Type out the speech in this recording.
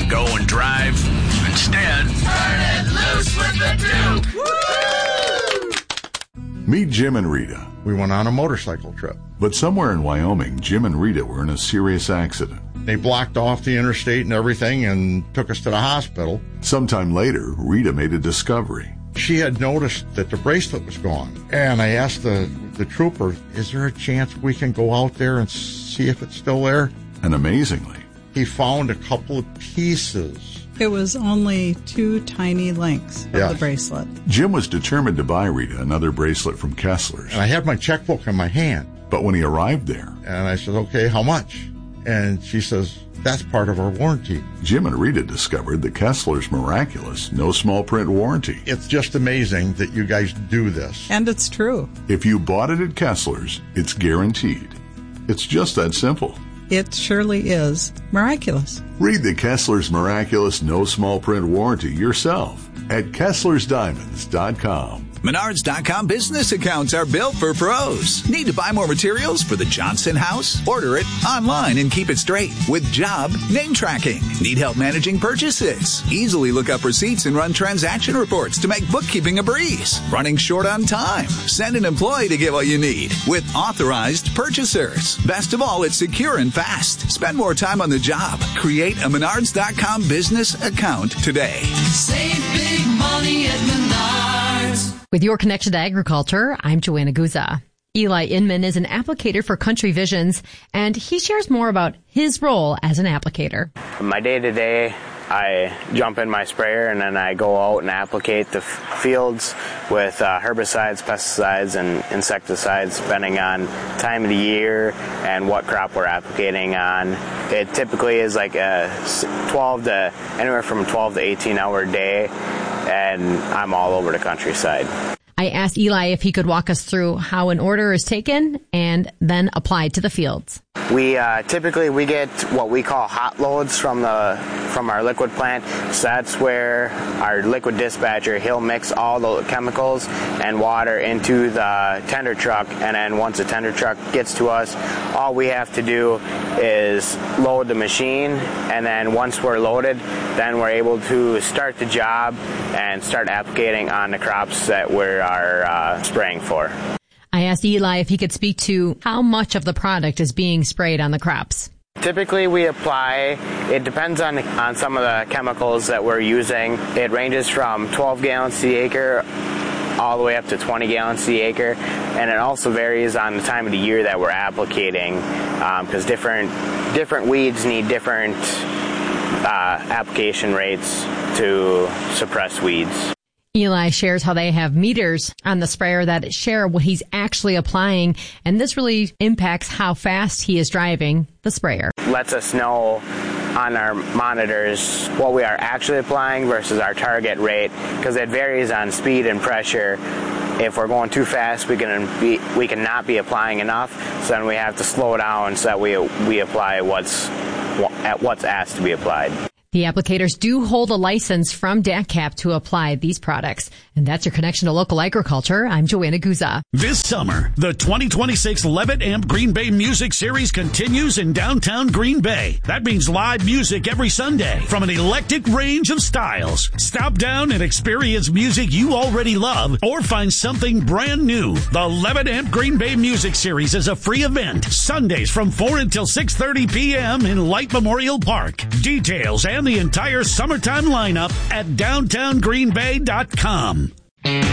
to go and drive. Instead, turn it loose with the Duke. Meet Jim and Rita. We went on a motorcycle trip. But somewhere in Wyoming, Jim and Rita were in a serious accident. They blocked off the interstate and everything and took us to the hospital. Sometime later, Rita made a discovery. She had noticed that the bracelet was gone. And I asked the trooper, is there a chance we can go out there and see if it's still there? And amazingly, he found a couple of pieces. It was only 2 tiny links of the bracelet. Jim was determined to buy Rita another bracelet from Kessler's. And I had my checkbook in my hand. But when he arrived there, and I said, okay, how much? And she says, that's part of our warranty. Jim and Rita discovered the Kessler's miraculous no small print warranty. It's just amazing that you guys do this. And it's true. If you bought it at Kessler's, it's guaranteed. It's just that simple. It surely is miraculous. Read the Kessler's miraculous no small print warranty yourself at Kessler'sDiamonds.com. Menards.com business accounts are built for pros. Need to buy more materials for the Johnson house? Order it online and keep it straight with job name tracking. Need help managing purchases? Easily look up receipts and run transaction reports to make bookkeeping a breeze. Running short on time? Send an employee to get what you need with authorized purchasers. Best of all, it's secure and fast. Spend more time on the job. Create a Menards.com business account today. Save big money at Menards. With your connection to agriculture, I'm Joanna Guza. Eli Inman is an applicator for Country Visions, and he shares more about his role as an applicator. My day-to-day, I jump in my sprayer and then I go out and applicate the fields with herbicides, pesticides, and insecticides depending on time of the year and what crop we're applicating on. It typically is like anywhere from 12 to 18 hour day, and I'm all over the countryside. I asked Eli if he could walk us through how an order is taken and then applied to the fields. We typically get what we call hot loads from our liquid plant. So that's where our liquid dispatcher, he'll mix all the chemicals and water into the tender truck, and then once the tender truck gets to us, all we have to do is load the machine, and then once we're loaded, then we're able to start the job and start applicating on the crops that we are spraying for. I asked Eli if he could speak to how much of the product is being sprayed on the crops. Typically we apply, it depends on some of the chemicals that we're using. It ranges from 12 gallons to the acre all the way up to 20 gallons to the acre, and it also varies on the time of the year that we're applicating, because different weeds need different application rates to suppress weeds. Eli shares how they have meters on the sprayer that share what he's actually applying, and this really impacts how fast he is driving the sprayer. Lets us know on our monitors what we are actually applying versus our target rate, because it varies on speed and pressure. If we're going too fast, we cannot be applying enough, so then we have to slow down so that we apply what's asked to be applied. The applicators do hold a license from DACCAP to apply these products. And that's your connection to local agriculture. I'm Joanna Guza. This summer, the 2026 Levitt Amp Green Bay Music Series continues in downtown Green Bay. That means live music every Sunday from an eclectic range of styles. Stop down and experience music you already love or find something brand new. The Levitt Amp Green Bay Music Series is a free event. Sundays from 4 until 6:30 p.m. in Light Memorial Park. Details and the entire summertime lineup at downtowngreenbay.com.